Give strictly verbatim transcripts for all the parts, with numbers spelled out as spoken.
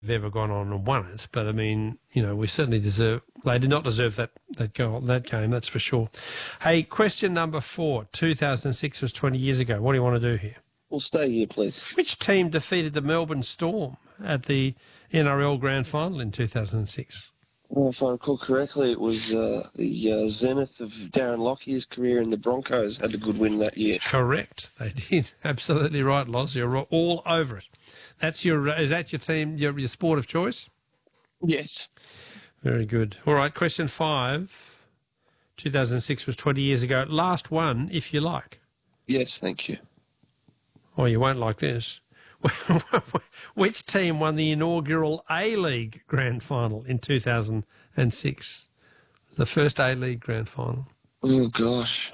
have ever gone on and won it, but I mean, you know, we certainly deserve. They did not deserve that that goal, that game. That's for sure. Hey, question number four. two thousand six was twenty years ago. What do you want to do here? We'll stay here, please. Which team defeated the Melbourne Storm at the N R L Grand Final in two thousand six? Well, if I recall correctly, it was uh, the uh, zenith of Darren Lockyer's career, and the Broncos had a good win that year. Correct, they did. Absolutely right, Loz. You're all over it. That's your. Is that your team? Your, your sport of choice? Yes. Very good. All right. Question five. two thousand six was twenty years ago. Last one, if you like. Yes, thank you. Oh, you won't like this. Which team won the inaugural A-League Grand Final in two thousand six? The first A-League Grand Final. Oh, gosh.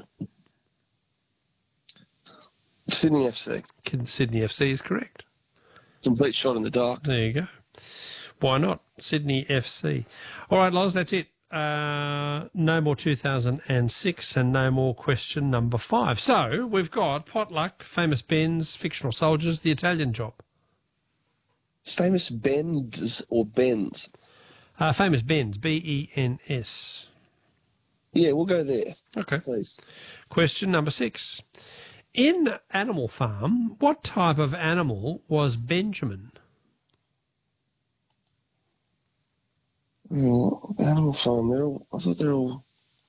Sydney F C. Sydney F C is correct. Complete shot in the dark. There you go. Why not? Sydney F C. All right, Loz, that's it. Uh, no more two thousand six and no more question number five. So we've got Potluck, Famous Ben's, Fictional Soldiers, The Italian Job. Famous Bens or Bens? Uh, Famous Ben's, B E N S. Yeah, we'll go there. Okay. Please. Question number six. In Animal Farm, what type of animal was Benjamin? Oh, Animal Farm, they're all, I thought they're all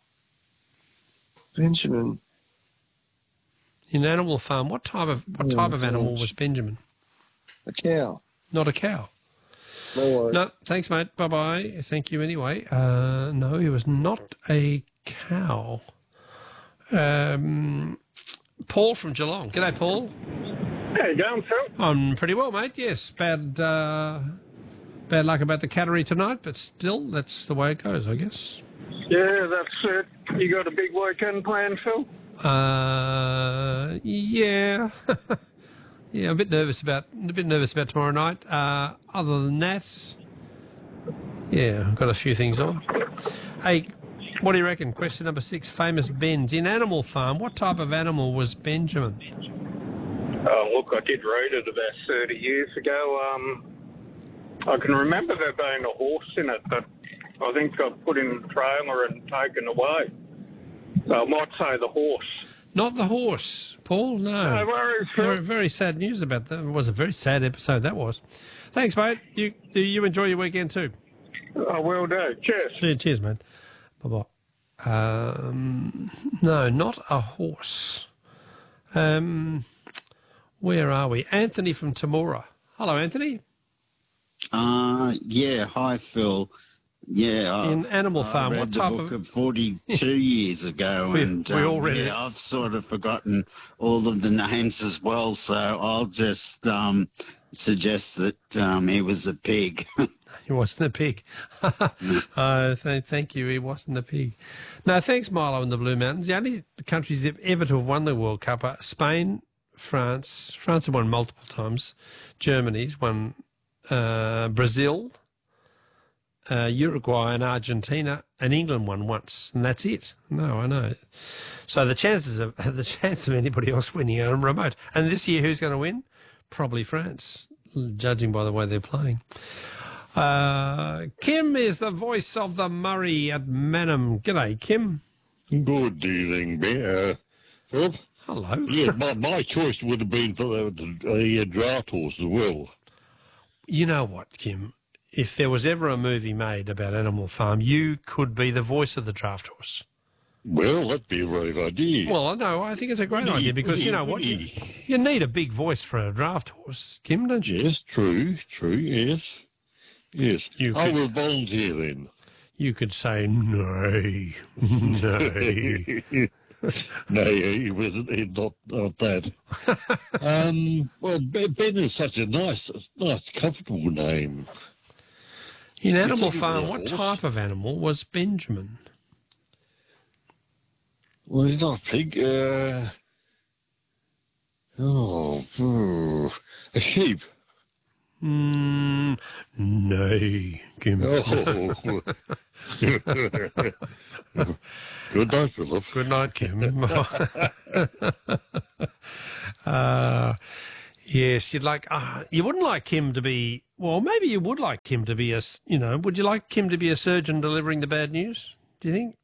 Benjamin. In Animal Farm, what type of what Oh, type of animal gosh. was Benjamin? A cow. Not a cow. No worries. No, thanks, mate. Bye-bye. Thank you anyway. Uh, no, he was not a cow. Um, Paul from Geelong. G'day, Paul. How you going, Phil? I'm pretty well, mate. Yes, bad uh, bad luck about the Cattery tonight, but still, that's the way it goes, I guess. Yeah, that's it. You got a big weekend planned, Phil? Uh, yeah. Yeah, I'm a bit nervous about a bit nervous about tomorrow night. Uh, other than that, yeah, I've got a few things on. Hey, what do you reckon? Question number six, Famous Ben's. In Animal Farm, what type of animal was Benjamin? Oh, look, I did read it about thirty years ago. Um, I can remember there being a horse in it, but I think got put in the trailer and taken away. So I might say the horse. Not the horse, Paul, no. No worries, Phil. Very, very sad news about that. It was a very sad episode, that was. Thanks, mate. You you enjoy your weekend too. I will do. Cheers. Cheers, cheers mate. Bye-bye. Um, no, not a horse. Um, where are we? Anthony from Temora. Hello, Anthony. Uh, yeah, hi, Phil. Yeah, I- In Animal I Farm, read what the type book of... of forty-two years ago, We- and we all um, read yeah, it. I've sort of forgotten all of the names as well, so I'll just um, suggest that um, he was a pig. He wasn't a pig. uh, th- thank you, he wasn't a pig. No, thanks, Milo in the Blue Mountains. The only countries that ever to have won the World Cup are Spain, France. France have won multiple times. Germany's won, uh, Brazil, uh, Uruguay and Argentina, and England won once, and that's it. No, I know. So the chances of the chance of anybody else winning are remote. And this year, who's going to win? Probably France, judging by the way they're playing. Uh, Kim is the voice of the Murray at Manham. G'day, Kim. Good evening, Ben. Uh, Phil? Hello. Yeah, my, my choice would have been for the, the, uh, draft horse as well. You know what, Kim? If there was ever a movie made about Animal Farm, you could be the voice of the draft horse. Well, that'd be a great idea. Well, I know. I think it's a great idea because, you know what? You, you need a big voice for a draft horse, Kim, don't you? Yes, true, true, yes. Yes. You I could- will volunteer then. You could say, nay, nay. No, he wasn't. He's not, not that. um, well, Ben Ben is such a nice, nice, comfortable name. In Animal You think it Farm, was a what horse? type of animal was Benjamin? Well, he's not a pig. Uh, oh, hmm, a sheep. Mm, nay, Kim. Oh. Good night, Philip. Good night, Kim. uh, Yes, you'd like. Uh, you wouldn't like Kim to be. Well, maybe you would like Kim to be a. s- You know, would you like Kim to be a surgeon delivering the bad news? Do you think?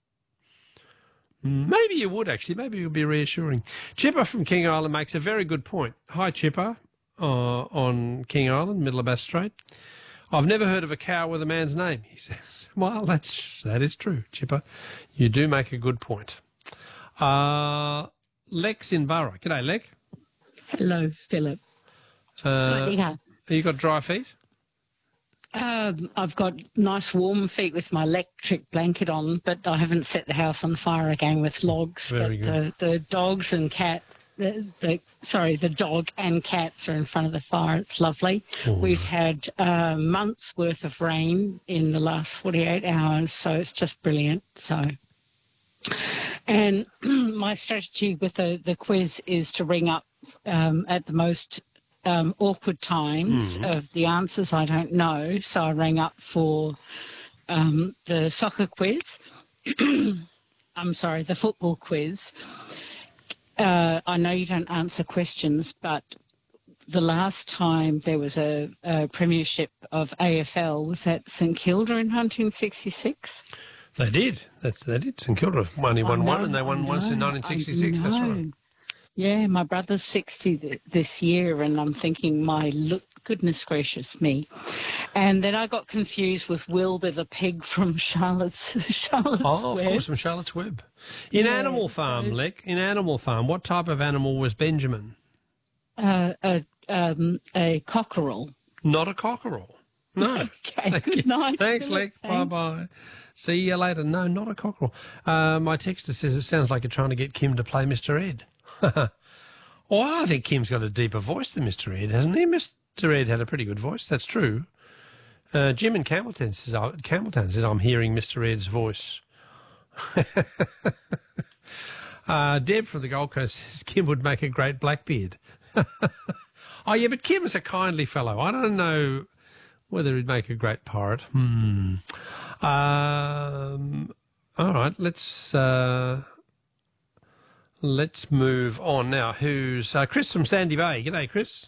Mm, Maybe you would actually. Maybe it would be reassuring. Chipper from King Island makes a very good point. Hi, Chipper, uh, on King Island, middle of Bass Strait. I've never heard of a cow with a man's name. He says. Well, that's that is true, Chipper. You do make a good point. Uh, Lex in Burra. G'day, Lex. Hello, Philip. Uh, Yeah. you got dry feet? Um, I've got nice warm feet with my electric blanket on, but I haven't set the house on fire again with logs. Very but good. The, the dogs and cat, the, the sorry, the dog and cats are in front of the fire. It's lovely. Oh. We've had uh, months worth of rain in the last forty-eight hours, so it's just brilliant. So. And my strategy with the, the quiz is to ring up um, at the most um, awkward times Mm-hmm. of the answers I don't know. So I rang up for um, the soccer quiz. I'm sorry, the football quiz. Uh, I know you don't answer questions, but the last time there was a, a premiership of A F L was at St Kilda in nineteen sixty-six. They did. That's they did. St Kilda only I won one, know, and they I won once in know, nineteen sixty-six. I That's know. right. Yeah, my brother's sixty th- this year, and I'm thinking, my look, goodness gracious me. And then I got confused with Wilbur the pig from Charlotte's Charlotte's Oh, of Web. course, from Charlotte's Web. In Yeah, Animal Farm, so- Leck, in Animal Farm, what type of animal was Benjamin? Uh, a, um, a cockerel. Not a cockerel. No. Okay, Thank good you. night, Thanks, Philip. Leck. Thanks. Bye-bye. See you later. No, not a cockerel. Uh, my texter says it sounds like you're trying to get Kim to play Mister Ed. Well, I think Kim's got a deeper voice than Mister Ed, hasn't he? Mister Ed had a pretty good voice. That's true. Uh, Jim in Campbelltown says, uh, Campbelltown says, I'm hearing Mister Ed's voice. uh, Deb from the Gold Coast says Kim would make a great Blackbeard. Oh, yeah, but Kim's a kindly fellow. I don't know whether he'd make a great pirate. Hmm. Um, all right, let's uh, let's move on now. Who's uh, Chris from Sandy Bay? G'day, Chris.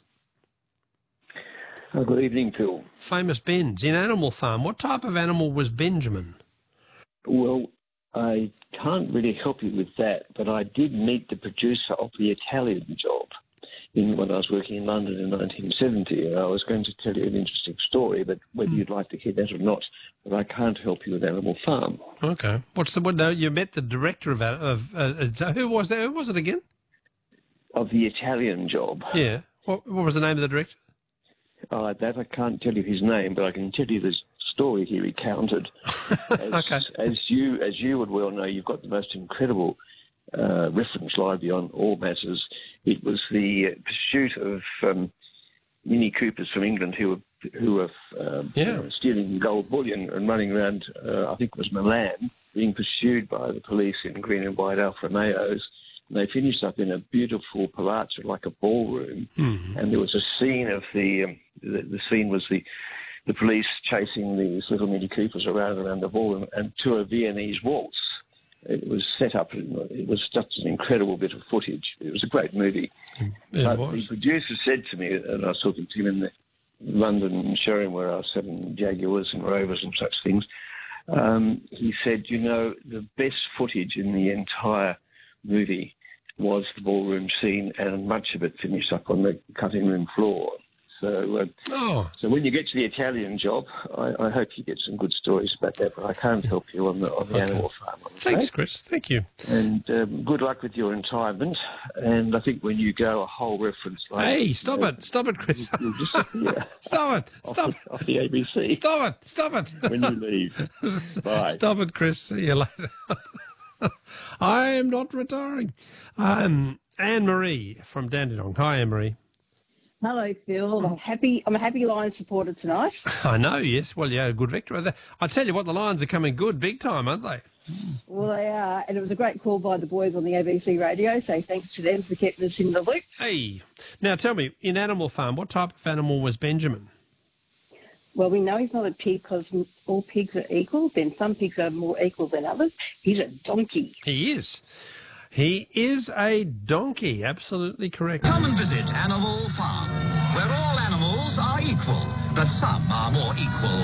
Oh, good evening, Phil. Famous Ben's in Animal Farm. What type of animal was Benjamin? Well, I can't really help you with that, but I did meet the producer of The Italian Job in when I was working in London in nineteen seventy, and I was going to tell you an interesting story, but whether you'd like to hear that or not, but I can't help you with Animal Farm. Okay. What's the what? No, you met the director of of uh, uh, who was that? Who was it again? Of The Italian Job. Yeah. What, what was the name of the director? Uh, that I can't tell you his name, but I can tell you the story he recounted. As, Okay. as you as you would well know, you've got the most incredible uh, reference library on all matters. It was the uh, pursuit of um, Mini Coopers from England who were who were um, Yeah. you know, stealing gold bullion and running around. Uh, I think it was Milan, being pursued by the police in green and white Alfa Romeos. And they finished up in a beautiful palazzo, like a ballroom. Mm-hmm. And there was a scene of the, um, the the scene was the the police chasing these little Mini Coopers around around the ballroom and to a Viennese waltz. It was set up. It was just an incredible bit of footage. It was a great movie. It but was. the producer said to me, and I was talking to him in the London showroom where I was selling Jaguars and Rovers and such things. Um, he said, you know, the best footage in the entire movie was the ballroom scene, and much of it finished up on the cutting room floor. So, uh, Oh, so when you get to The Italian Job, I, I hope you get some good stories about that. But I can't help you on the on the Okay. Animal Farm. I'm thanks, afraid. Chris. Thank you. And um, good luck with your retirement. And I think when you go, a whole reference like Hey, stop it. Stop it, Chris. you'll disappear Stop it. off, Stop the, off the A B C Stop it. Stop it. when you leave. Bye. Stop it, Chris. See you later. I am not retiring. Um, Anne-Marie from Dandenong. Hi, Anne-Marie. Hello, Phil. I'm happy. I'm a happy Lions supporter tonight. I know, yes. Well, yeah, a good victory. I tell you what, the Lions are coming good big time, aren't they? Well, they are, and it was a great call by the boys on the A B C radio. So thanks to them for keeping us in the loop. Hey. Now, tell me, in Animal Farm, what type of animal was Benjamin? Well, we know he's not a pig because all pigs are equal. Then some pigs are more equal than others. He's a donkey. He is. He is a donkey. Absolutely correct. Come and visit Animal Farm. where all animals are equal, but some are more equal